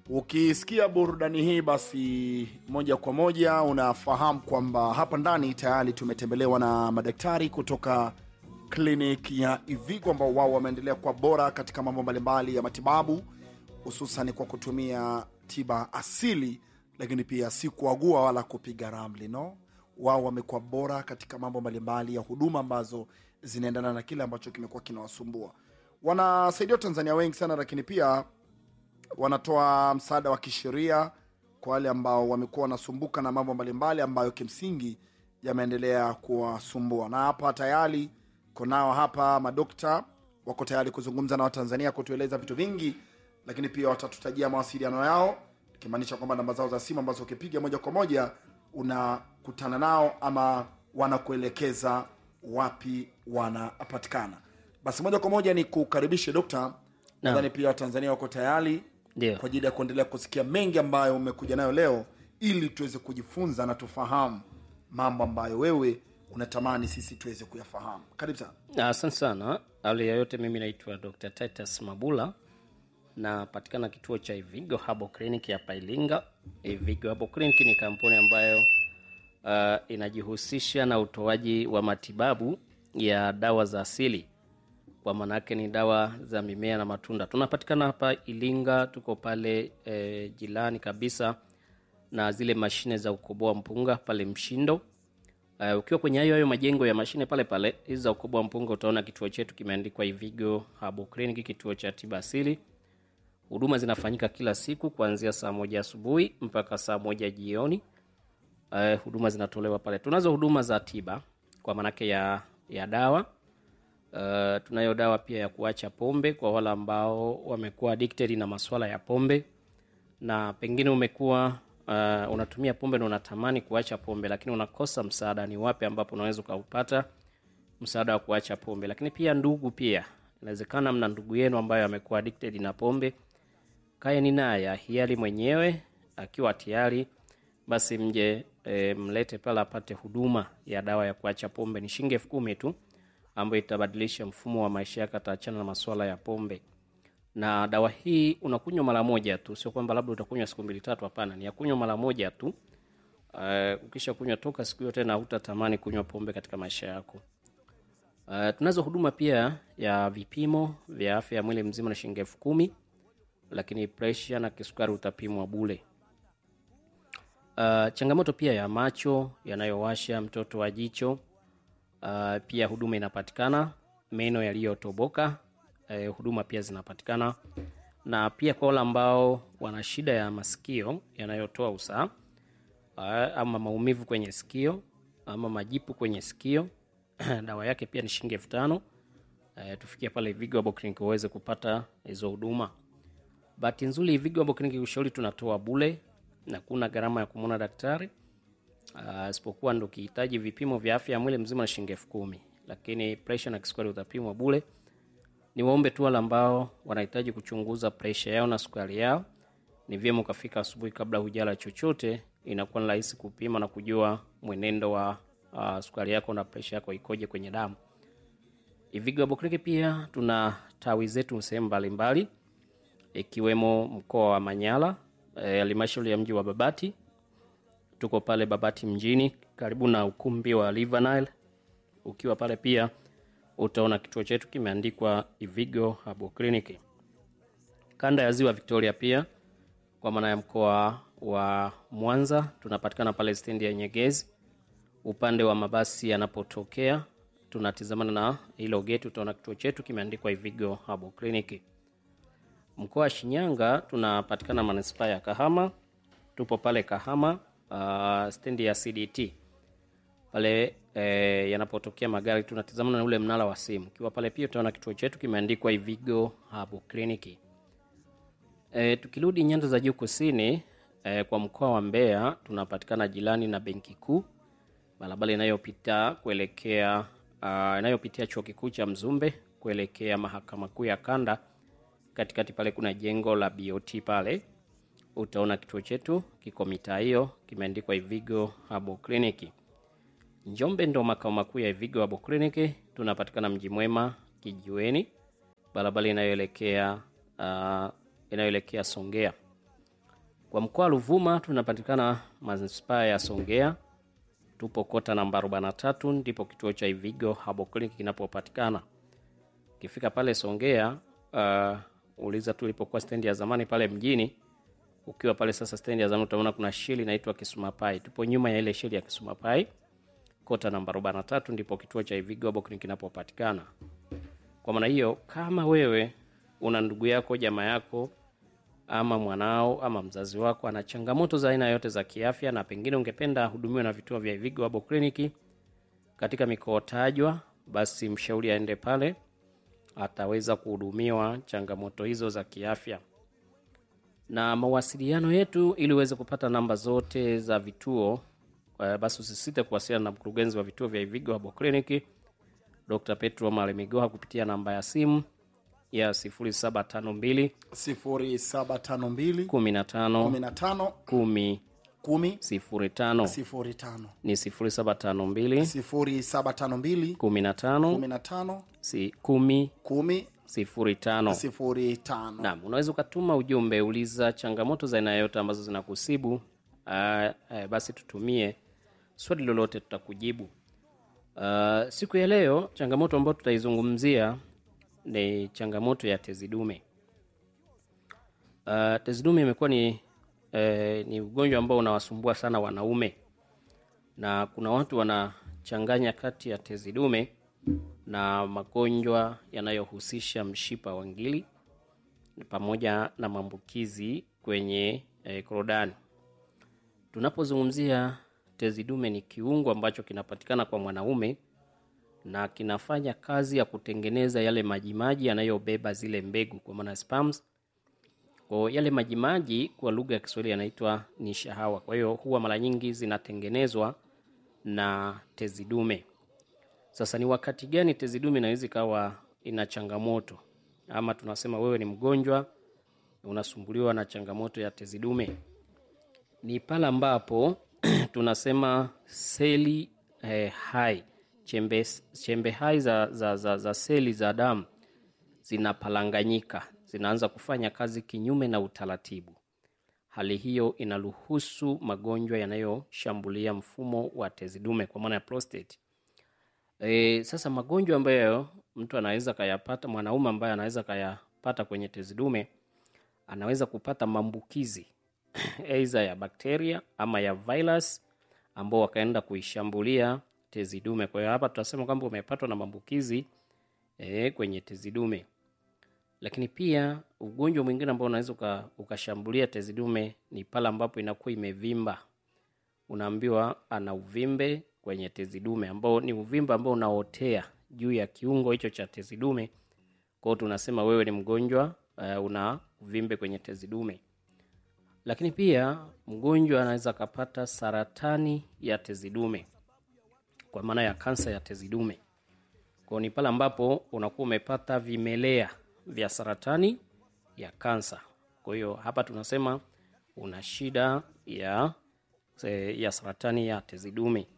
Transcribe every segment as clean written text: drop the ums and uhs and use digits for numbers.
Ukisikia burudani hii basi moja kwa moja unafahamu kwamba hapa ndani tayari tumetembelewa na madaktari kutoka kliniki ya Ivigo ambao wao wameendelea kwa bora katika mambo mbalimbali ya matibabu, hususan kwa kutumia tiba asili, lakini pia si kuagua wala kupiga ramli, no. Wao wamekuwa bora katika mambo mbalimbali ya huduma ambazo zinaendana na kile ambacho kimekuwa kinawasumbua. Wanasaidia Tanzania wengi sana, lakini pia wanatoa msaada wa kisheria kwa wale ambao wamekuwa wanasumbuka na mambo mbalimbali ambayo kimsingi yameendelea kuwasumbua. Na hapa tayari kunao hapa madokta wako tayari kuzungumza na Watanzania, kutueleza vitu vingi, lakini pia watatutajia mawasiliano yao, ikimaanisha kwamba namba zao za simu ambazo ukipiga moja kwa moja unakutana nao ama wanakuelekeza wapi wanapatikana. Basi moja kwa moja ni kukaribishe dokta. Nadhani pia Watanzania wako tayari kwa ajili ya kuendelea kusikia mengi ambayo umekuja nayo leo, ili tuweze kujifunza na tufahamu mambo ambayo wewe unatamani sisi tuweze kuyafahamu. Karibu sana. Asante sana. Awali ya yote, mimi naitwa Dr. Titus Mabula na patikana kituo cha Ivigo Herbal Clinic hapa Iringa. Ivigo Herbal Clinic ni kampuni ambayo inajihusisha na utoaji wa matibabu ya dawa za asili. Kwa maana yake ni dawa za mimea na matunda. Tunapatikana hapa Iringa, tuko pale jirani kabisa na zile mashine za ukoboa mpunga pale Mshindo. Ukiwa kwenye hayo majengo ya mashine pale hizo za ukoboa mpunga, utaona kituo chetu kimeandikwa Ivigo Herbal Clinic, kituo cha tiba asili. Huduma zinafanyika kila siku kuanzia saa 1 asubuhi mpaka saa 1 jioni. Huduma zinatolewa pale. Tunazo huduma za tiba kwa maana yake ya dawa. Tunayo dawa pia ya kuacha pombe kwa wale ambao wamekuwa addicted na masuala ya pombe, na pengine umekuwa unatumia pombe na unatamani kuacha pombe lakini unakosa msaada. Ni wapi ambapo unaweza kupata msaada wa kuacha pombe? Lakini pia ndugu, pia inawezekana mna ndugu yenu ambaye amekuwa addicted na pombe, kaya ni naye hiari mwenyewe akiwa tayari, basi mje mlete pale apate huduma ya dawa ya kuacha pombe. Ni shilingi 10,000 tu, ambayo itabadilisha mfumo wa maisha yako, ataachana na masuala ya pombe. Na dawa hii unakunywa mara moja tu, sio kwamba labda utakunywa siku 2-3, hapana. Ni ya kunywa mara moja tu. Ukisha kunywa toka siku hiyo tena hutatamani kunywa pombe katika maisha yako. Tunazo huduma pia ya vipimo vya afya ya mwili mzima na shilingi 10,000, lakini pressure na kisukari utapimwa bure. Changamoto pia ya macho yanayowasha, mtoto wa jicho, pia huduma inapatikana. Meno yaliyotoboka, huduma pia zinapatikana. Na pia kwa wale ambao wana shida ya masikio yanayotoa usaha, ama maumivu kwenye sikio, ama majipu kwenye sikio, dawa yake pia ni shilingi 5,000. Tufikia pale Ivigo Herbal Clinic uweze kupata hizo huduma. Bahati nzuri Ivigo Herbal Clinic ushauri tunatoa bure na kuna gharama ya kumuona daktari. Isipokuwa ndo kihitaji vipimo vya afya ya mwili mzima na shilingi 10,000, lakini pressure na kisukari utapimwa bure. Ni waombe tu wale ambao wanahitaji kuchunguza pressure yao na sukari yao, ni vyema ukafika asubuhi kabla hujala chochote. Inakuwa ni rahisi kupima na kujua mwenendo wa sukari yako na pressure yako ikoje kwenye damu. Ivigo Herbal Clinic pia tuna tawi zetu sehemu mbalimbali, ikiwemo mkoa wa Manyara, halmashauri ya mji wa Babati. Tuko pale Babati mjini karibu na ukumbi wa River Nile. Ukiwa pale pia utaona kituo chetu kimeandikwa Ivigo Herbal Clinic. Kanda ya Ziwa Victoria pia kwa maana ya mkoa wa Mwanza, tunapatikana pale stendi ya Nyegezi. Upande wa mabasi yanapotokea tunatizamana na hilo gate, utaona kituo chetu kimeandikwa Ivigo Herbal Clinic. Mkoa wa Shinyanga tunapatikana manispaa ya Kahama. Tupo pale Kahama, stendi ya CDT. Pale yanapotokea magari tunatizamana na ule mnara wa simu. Kiwa pale pia utaona kituo chetu kimeandikwa Ivigo Herbal Clinic. Tukirudi nyanda za juu kusini, kwa mkoa wa Mbeya tunapatikana jirani na Benki Kuu. Barabara inayopitia chuo kikuu cha Mzumbe kuelekea mahakama kuu ya kanda. Katikati pale kuna jengo la BOT pale. Utaona kituo chetu kiko mitaa hiyo, kimeandikwa Ivigo Herbal Clinic. Njombe ndo makao makuu ya Ivigo Herbal Clinic. Tunapatikana Mji Mwema Kijiweni, barabara inayoelekea Songea. Kwa mkoa wa Ruvuma tunapatikana manispaa ya Songea. Tupo kota namba 43, ndipo kituo cha Ivigo Herbal Clinic kinapopatikana. Ukifika pale Songea, uliza tulipokuwa stendi ya zamani pale mjini. Ukiwa pale sasa stendi ya zamani utaona kuna sheli inaitwa Kisumapai. Tupo nyuma ya ile sheli ya Kisumapai. Kota namba 43 ndipo kituo cha Ivigo Herbal Clinic kinapopatikana. Kwa maana hiyo, kama wewe una ndugu yako, jamaa yako, ama mwanao ama mzazi wako ana changamoto za aina yote za kiafya na pengine ungependa hudumiwe na vituo vya Ivigo Herbal Clinic katika mikoa tajwa, basi mshauri aende pale, ataweza kuhudumiwa changamoto hizo za kiafya. Na mawasiliano yetu, ili uweze kupata namba zote za vituo, basi usisite kuwasiliana na mkurugenzi wa vituo vya Ivigo Herbal Clinic Dr. Petro Malemigoha kupitia namba ya simu ya 0752 15 10 10 05 ni 0752 0752 15 10 05. Naam, unaweza ukatuma ujumbe, uliza changamoto za aina yote ambazo zinakusibu. Basi tutumie swali lolote, tutakujibu. Siku ya leo changamoto ambayo tutaizungumzia ni changamoto ya tezi dume. Tezi dume imekuwa ni ugonjwa ambao unawasumbua sana wanaume, na kuna watu wanachanganya kati ya tezi dume na magonjwa yanayohusisha mshipa wa ngiri pamoja na maambukizi kwenye korodani. Tunapozungumzia tezi dume, ni kiungo ambacho kinapatikana kwa mwanaume na kinafanya kazi ya kutengeneza yale majimaji yanayobeba zile mbegu, kwa maana sperms. Kwa yale majimaji kwa lugha ya Kiswahili yanaitwa ni shahawa. Kwa hiyo huwa mara nyingi zinatengenezwa na tezi dume. Sasa ni wakati gani tezi dume inaweza kawa ina changamoto, ama tunasema wewe ni mgonjwa unasumbuliwa na changamoto ya tezi dume? Ni pale ambapo tunasema seli hai, chembe hai za seli za damu zinapalanganyika, zinaanza kufanya kazi kinyume na utaratibu. Hali hiyo inaruhusu magonjwa yanayoshambulia mfumo wa tezi dume, kwa maana ya prostate. Sasa magonjwa ambayo mtu anaweza kayapata, mwanaume ambaye anaweza kayapata kwenye tezi dume, anaweza kupata maambukizi aidha ya bakteria ama ya virus ambao wakaenda kuishambulia tezi dume. Kwa hiyo hapa tutasema kwamba umepatwa na maambukizi kwenye tezi dume. Lakini pia ugonjwa mwingine ambao unaweza ukashambulia tezi dume ni pale ambapo inakuwa imevimba. Unaambiwa ana uvimbe kwenye tezi dume, ambao ni uvimbe ambao unaotea juu ya kiungo hicho cha tezi dume. Kwa hiyo tunasema wewe ni mgonjwa, una uvimbe kwenye tezi dume. Lakini pia mgonjwa anaweza kupata saratani ya tezi dume, kwa maana ya kansa ya tezi dume. Kwa ni pale ambapo unakuwa umepata vimelea vya saratani ya kansa. Kwa hiyo hapa tunasema una shida ya saratani ya tezi dume.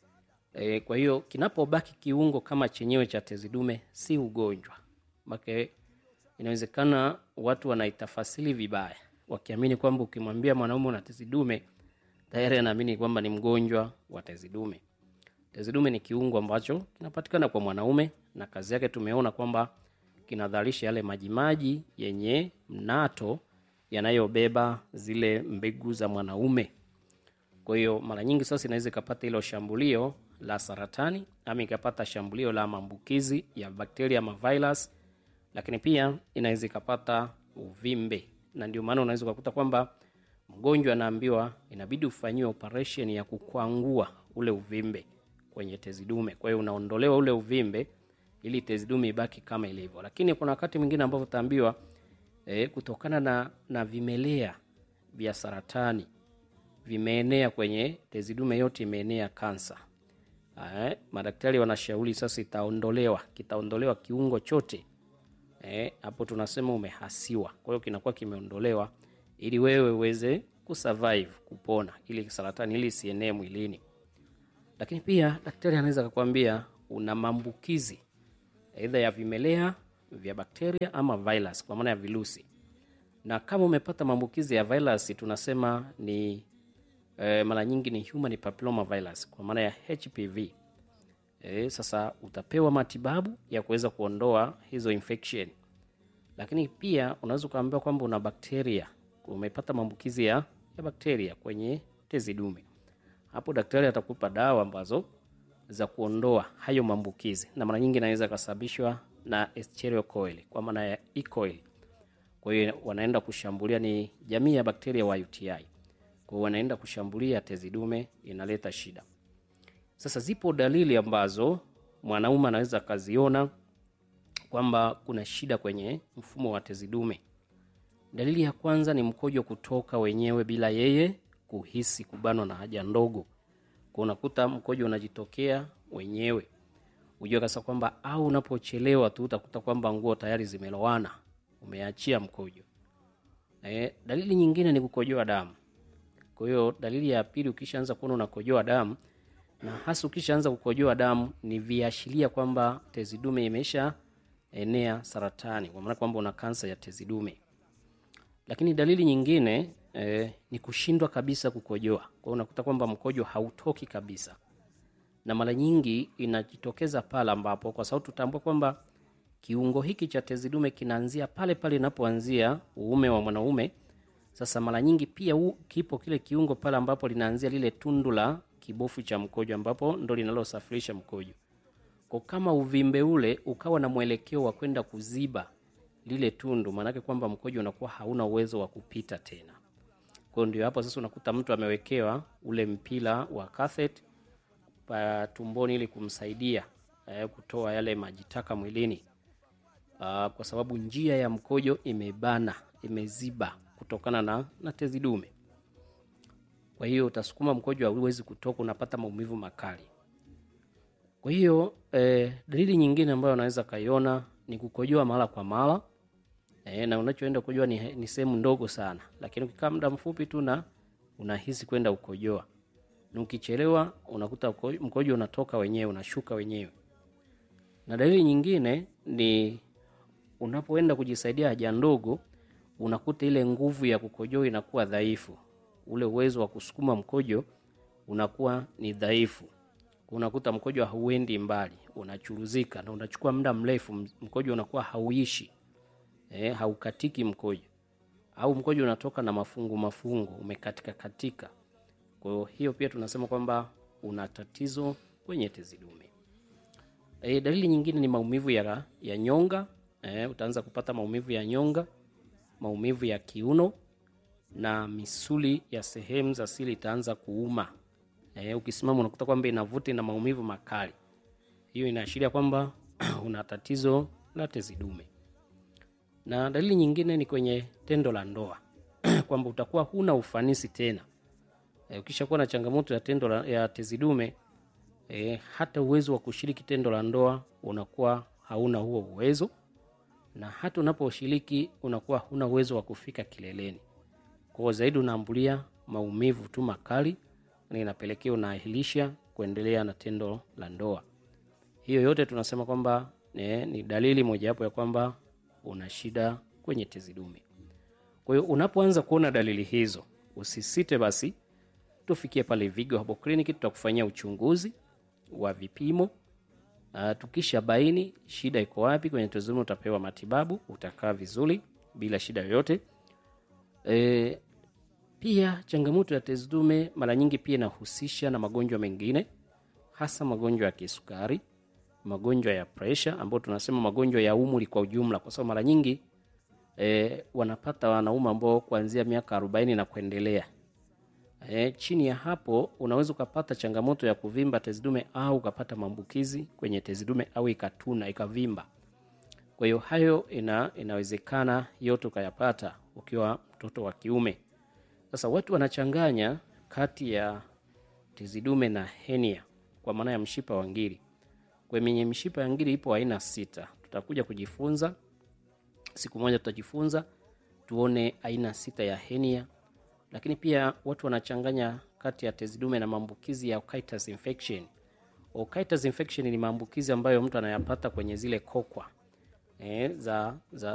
Kwa hiyo kinapobaki kiungo kama chenyewe cha tezi dume si ugonjwa. Make inawezekana watu wanaitafasiri vibaya, wakiamini kwamba ukimwambia mwanaume una tezi dume tayari anaamini kwamba ni mgonjwa wa tezi dume. Tezi dume ni kiungo ambacho kinapatikana kwa mwanaume, na kazi yake tumeona kwamba kinadhalisha yale majimaji yenye mnato yanayobeba zile mbegu za mwanaume. Kwa hiyo mara nyingi sasa inaweza kupata hilo shambulio la saratani, ama ikapata shambulio la maambukizi ya bakteria ama virus, lakini pia inaweza kupata uvimbe. Na ndio maana unaweza kukuta kwamba mgonjwa anaambiwa inabidi ufanyiwe operation ya kukwangua ule uvimbe kwenye tezi dume. Kwa hiyo unaondolewa ule uvimbe ili tezi dume ibaki kama ilivyo. Lakini kuna wakati mwingine ambapo utaambiwa kutokana na vimelea vya saratani vimeenea kwenye tezi dume yote, imeenea kansa. Madaktari wanashauri sasa kitaondolewa kiungo chote. Hapo tunasema umehasiwa. Kwa hiyo kinakuwa kimeondolewa ili wewe uweze kusurvive, kupona, ili saratani ili isienee mwilini. Lakini pia daktari anaweza kukwambia una maambukizi aidha ya vimelea vya bakteria ama virus, kwa maana ya virusi. Na kama umepata maambukizi ya virus tunasema ni mara nyingi ni human papilloma virus kwa maana ya HPV. Sasa utapewa matibabu ya kuweza kuondoa hizo infection. Lakini pia unaweza kuambiwa kwamba una bakteria, umepata maambukizi ya bakteria kwenye tezi dume. Hapo daktari atakupa dawa ambazo za kuondoa hayo maambukizi, na mara nyingi inaweza kusababishwa na Escherichia coli kwa maana ya E. coli. Kwa hiyo wanaenda kushambulia, ni jamii ya bakteria wa UTI. Kwa hiyo wanaenda kushambulia tezi dume, inaleta shida. Sasa zipo dalili ambazo mwanaume anaweza kaziona kwamba kuna shida kwenye mfumo wa tezi dume. Dalili ya kwanza ni mkojo kutoka wenyewe bila yeye kuhisi kubanwa na haja ndogo. Kwa unakuta mkojo unajitokea wenyewe. Ujue kasa kwamba au unapochelewa tu utakuta kwamba nguo tayari zimelowana, umeachia mkojo. Dalili nyingine ni kukojoa damu. Kwa hiyo dalili ya pili, ukishaanza kuona unakojoa damu, na hasa ukishaanza kukojoa damu, ni viashiria kwamba tezi dume imesha enea saratani, kwa maana kwamba una kansa ya tezi dume. Lakini dalili nyingine ni kushindwa kabisa kukojoa. Kwa hiyo unakuta kwamba mkojo hautoki kabisa. Na mara nyingi inajitokeza pale ambapo, kwa sababu tutambua kwamba kiungo hiki cha tezi dume kinaanzia pale pale inapoanzia uume wa mwanaume. Sasa mara nyingi pia kipo kile kiungo pale ambapo linaanzia lile tundu la kibofu cha mkojo, ambapo ndo linalosafirisha mkojo. Kwa kama uvimbe ule ukawa na mwelekeo wa kwenda kuziba lile tundu, maana yake kwamba mkojo unakuwa hauna uwezo wa kupita tena. Kwa ndio hapo sasa unakuta mtu amewekewa ule mpira wa catheter tumboni ili kumsaidia kutoa yale majitaka mwilini. Kwa sababu njia ya mkojo imebana, imeziba kutokana na tezi dume. Kwa hiyo utasukuma mkojo hauwezi kutoka, unapata maumivu makali. Kwa hiyo dalili nyingine ambayo unaweza kaiona ni kukojoa mara kwa mara. Na unachoenda kukojoa ni sehemu ndogo sana, lakini ukikaa muda mfupi tu na unahisi kwenda kukojoa. Na ukichelewa unakuta mkojo unatoka wenyewe, unashuka wenyewe. Na dalili nyingine ni unapoenda kujisaidia haja ndogo, unakuta ile nguvu ya kukojoa inakuwa dhaifu. Ule uwezo wa kusukuma mkojo unakuwa ni dhaifu. Unakuta mkojo hauendi mbali, unachuruzika na unachukua muda mrefu, mkojo unakuwa hauishi. Haukatiki mkojo. Au mkojo unatoka na mafungu, umekatika katika. Kwa hiyo pia tunasema kwamba una tatizo kwenye tezi dume. Dalili nyingine ni maumivu ya nyonga. Utaanza kupata maumivu ya nyonga, maumivu ya kiuno, na misuli ya sehemu za siri itaanza kuuma. Ukisimama unakuta kwamba inavuta na maumivu makali. Hiyo inaashiria kwamba una tatizo la tezi dume. Na dalili nyingine ni kwenye tendo la ndoa. Kwamba utakuwa huna ufanisi tena. Ukishakuwa na changamoto ya ya tezi dume, hata uwezo wa kushiriki tendo la ndoa unakuwa hauna huo uwezo, na hata unaposhiriki unakuwa huna uwezo wa kufika kileleni. Kwa zaidi unaambulia maumivu tu makali, na inapelekea unaahirisha kuendelea na tendo la ndoa. Hiyo yote tunasema kwamba ni dalili mojawapo ya kwamba una shida kwenye tezi dume. Kwa hiyo unapoanza kuona dalili hizo, usisite basi tufikie pale Vigo Herbal Clinic, tutakufanyia uchunguzi wa vipimo. Tukisha baini shida iko wapi kwenye tezi dume, utapewa matibabu, utakaa vizuri bila shida yoyote. Pia changamoto ya tezi dume mara nyingi pia inahusisha na magonjwa mengine, hasa magonjwa ya kisukari, magonjwa ya pressure, ambayo tunasema magonjwa ya umri kwa ujumla, kwa sababu mara nyingi wanapata wanaume ambao kuanzia miaka 40 na kuendelea. Chini ya hapo unaweza kupata changamoto ya kuvimba tezi dume, au ukapata maambukizi kwenye tezi dume, au ikatuna ikavimba. Kwa hiyo hayo inawezekana yote ukayapata ukiwa mtoto wa kiume. Sasa watu wanachanganya kati ya tezi dume na hernia, kwa maana ya mshipa wa ngiri. Kwa mwenye mshipa ya ngiri ipo aina 6. Tutakuja kujifunza siku moja, tutajifunza tuone aina 6 ya hernia. Lakini pia watu wanachanganya kati ya tezi dume na maambukizi ya otitis infection. Otitis infection ni maambukizi ambayo mtu anayapata kwenye zile kokwa za